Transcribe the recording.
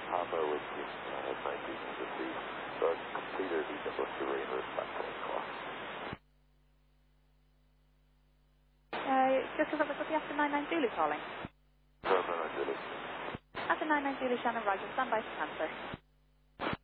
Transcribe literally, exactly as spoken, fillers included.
Papa with uh, nineteen fifty, so I've completed the number three in the background call. Uh, just confirm it's the after nine nine Zulu calling. No, no, no, Julie. After nine nine Zulu, Shannon Roger, stand by for transfer.